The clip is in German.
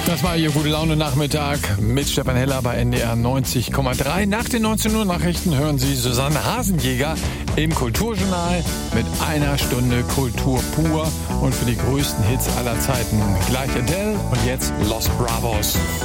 Das war Ihr Gute-Laune-Nachmittag mit Stefan Heller bei NDR 90,3. Nach den 19 Uhr Nachrichten hören Sie Susanne Hasenjäger im Kulturjournal mit einer Stunde Kultur pur und für die größten Hits aller Zeiten. Gleich Adele und jetzt Los Bravos.